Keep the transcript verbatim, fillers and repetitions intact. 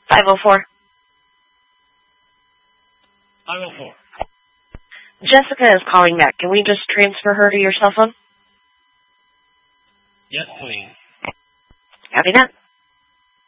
five oh four. five oh four. Jessica is calling back. Can we just transfer her to your cell phone? Yes, please. Copy that.